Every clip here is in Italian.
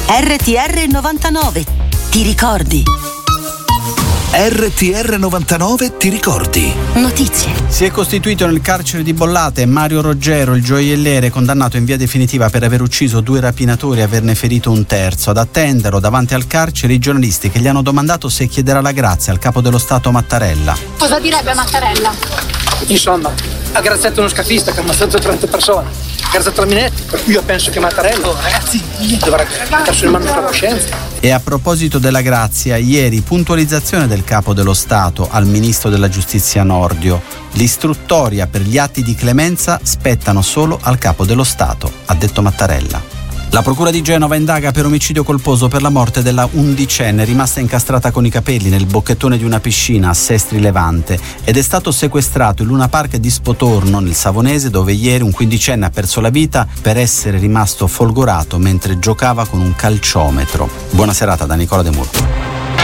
RTR 99. Ti ricordi? RTR 99 ti ricordi? Notizie. Si è costituito nel carcere di Bollate Mario Roggero, il gioielliere, condannato in via definitiva per aver ucciso 2 rapinatori e averne ferito un terzo. Ad attenderlo davanti al carcere i giornalisti che gli hanno domandato se chiederà la grazia al capo dello Stato Mattarella. Cosa direbbe Mattarella? Insomma, ha graziato uno scafista che ha ammazzato 30 persone. Graziato la Minetti, per cui io penso che Mattarella, ragazzi, dovrà mettersi in mano la coscienza. E a proposito della grazia, ieri puntualizzazione del capo dello Stato al ministro della Giustizia Nordio. L'istruttoria per gli atti di clemenza spettano solo al capo dello Stato, ha detto Mattarella. La procura di Genova indaga per omicidio colposo per la morte della undicenne rimasta incastrata con i capelli nel bocchettone di una piscina a Sestri Levante ed è stato sequestrato in Luna Park di Spotorno, nel Savonese, dove ieri un quindicenne ha perso la vita per essere rimasto folgorato mentre giocava con un calciometro. Buona serata da Nicola De Murro.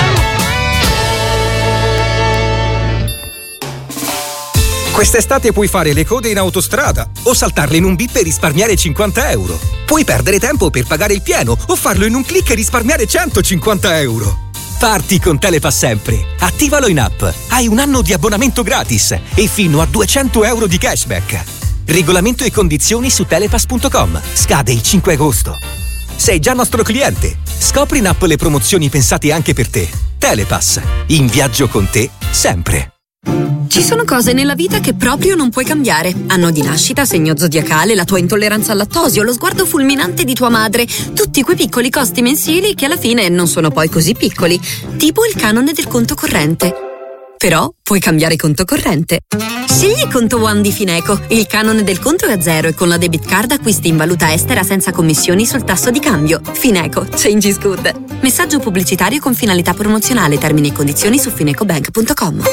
Quest'estate puoi fare le code in autostrada o saltarle in un bip e risparmiare 50 euro. Puoi perdere tempo per pagare il pieno o farlo in un click e risparmiare 150 euro. Parti con Telepass sempre. Attivalo in app. Hai un anno di abbonamento gratis e fino a 200 euro di cashback. Regolamento e condizioni su telepass.com. Scade il 5 agosto. Sei già nostro cliente. Scopri in app le promozioni pensate anche per te. Telepass. In viaggio con te sempre. Ci sono cose nella vita che proprio non puoi cambiare. Anno di nascita, segno zodiacale, la tua intolleranza al lattosio, lo sguardo fulminante di tua madre. Tutti quei piccoli costi mensili che alla fine non sono poi così piccoli. Tipo il canone del conto corrente. Però puoi cambiare conto corrente. Scegli Conto One di Fineco. Il canone del conto è a zero e con la debit card acquisti in valuta estera senza commissioni sul tasso di cambio. Fineco. Change is good. Messaggio pubblicitario con finalità promozionale. Termini e condizioni su finecobank.com.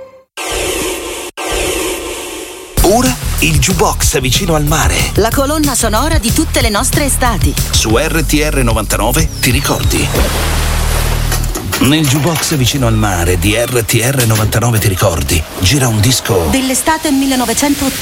Ora il Jukebox vicino al mare. La colonna sonora di tutte le nostre estati. Su RTR 99 ti ricordi? Nel Jukebox vicino al mare di RTR 99 ti ricordi gira un disco dell'estate 1980.